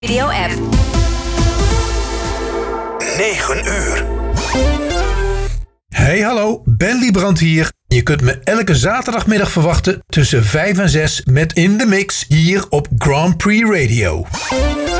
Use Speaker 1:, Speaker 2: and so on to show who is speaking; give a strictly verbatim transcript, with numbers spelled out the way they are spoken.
Speaker 1: Radio app.
Speaker 2: negen uur.
Speaker 3: Hey hallo, Ben Liebrand hier. Je kunt me elke zaterdagmiddag verwachten tussen vijf en zes met In The Mix hier op Grand Prix Radio.